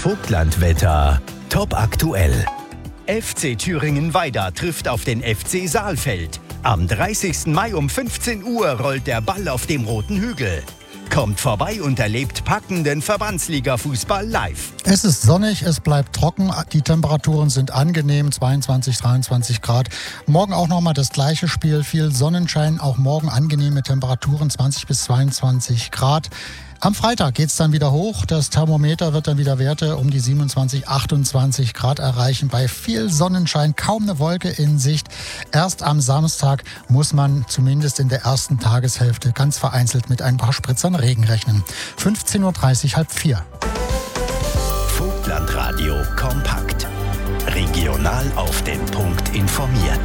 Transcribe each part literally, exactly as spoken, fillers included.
Vogtlandwetter top aktuell. F C Thüringen-Weida trifft auf den F C Saalfeld. Am dreißigsten Mai um fünfzehn Uhr rollt der Ball auf dem Roten Hügel. Kommt vorbei und erlebt packenden Verbandsliga-Fußball live. Es ist sonnig, es bleibt trocken, die Temperaturen sind angenehm, zweiundzwanzig, dreiundzwanzig Grad. Morgen auch nochmal das gleiche Spiel, viel Sonnenschein, auch morgen angenehme Temperaturen, zwanzig bis zweiundzwanzig Grad. Am Freitag geht es dann wieder hoch. Das Thermometer wird dann wieder Werte um die siebenundzwanzig, achtundzwanzig Grad erreichen. Bei viel Sonnenschein, kaum eine Wolke in Sicht. Erst am Samstag muss man zumindest in der ersten Tageshälfte ganz vereinzelt mit ein paar Spritzern Regen rechnen. fünfzehn Uhr dreißig, halb vier. Vogtlandradio kompakt. Regional auf den Punkt informiert.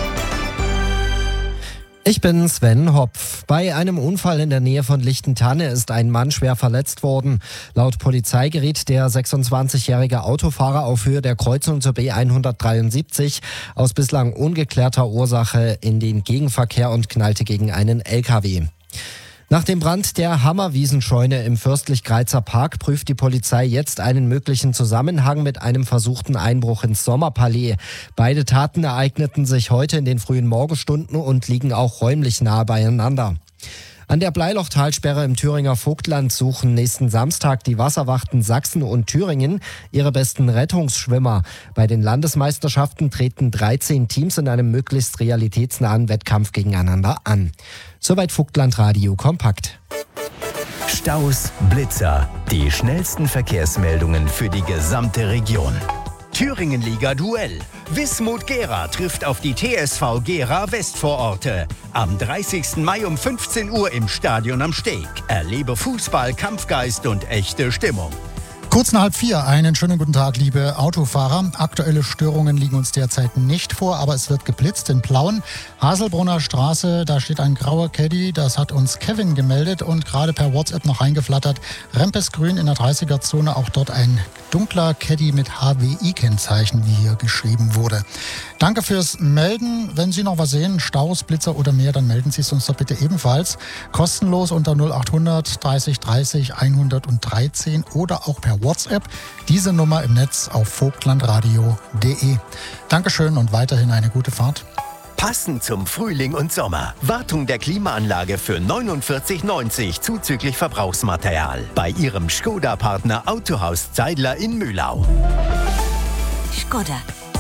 Ich bin Sven Hopf. Bei einem Unfall in der Nähe von Lichtentanne ist ein Mann schwer verletzt worden. Laut Polizei geriet der sechsundzwanzigjährige Autofahrer auf Höhe der Kreuzung zur B hundertdreiundsiebzig aus bislang ungeklärter Ursache in den Gegenverkehr und knallte gegen einen L K W. Nach dem Brand der Hammerwiesenscheune im Fürstlich-Greizer Park prüft die Polizei jetzt einen möglichen Zusammenhang mit einem versuchten Einbruch ins Sommerpalais. Beide Taten ereigneten sich heute in den frühen Morgenstunden und liegen auch räumlich nahe beieinander. An der Bleilochtalsperre im Thüringer Vogtland suchen nächsten Samstag die Wasserwachten Sachsen und Thüringen ihre besten Rettungsschwimmer. Bei den Landesmeisterschaften treten dreizehn Teams in einem möglichst realitätsnahen Wettkampf gegeneinander an. Soweit Vogtlandradio kompakt. Staus, Blitzer, die schnellsten Verkehrsmeldungen für die gesamte Region. Thüringen-Liga-Duell. Wismut Gera trifft auf die T S V Gera Westvororte. Am dreißigsten Mai um fünfzehn Uhr im Stadion am Steg. Erlebe Fußball, Kampfgeist und echte Stimmung. Kurz nach halb vier, einen schönen guten Tag, liebe Autofahrer. Aktuelle Störungen liegen uns derzeit nicht vor, aber es wird geblitzt in Plauen. Haselbrunner Straße, da steht ein grauer Caddy, das hat uns Kevin gemeldet und gerade per WhatsApp noch reingeflattert. Rempesgrün in der dreißiger-Zone, auch dort ein dunkler Caddy mit H W I-Kennzeichen, wie hier geschrieben wurde. Danke fürs Melden. Wenn Sie noch was sehen, Staus, Blitzer oder mehr, dann melden Sie es uns doch bitte ebenfalls. Kostenlos unter null achthundert dreißig dreißig hundertdreizehn oder auch per WhatsApp. Diese Nummer im Netz auf vogtlandradio punkt de. Dankeschön und weiterhin eine gute Fahrt. Passend zum Frühling und Sommer. Wartung der Klimaanlage für neunundvierzig neunzig zuzüglich Verbrauchsmaterial. Bei Ihrem Skoda-Partner Autohaus Zeidler in Mühlau. Skoda.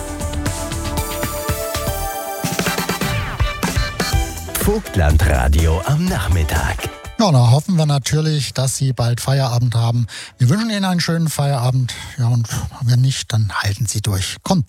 Vogtlandradio am Nachmittag. Ja, da hoffen wir natürlich, dass Sie bald Feierabend haben. Wir wünschen Ihnen einen schönen Feierabend. Ja, und wenn nicht, dann halten Sie durch. Kommt.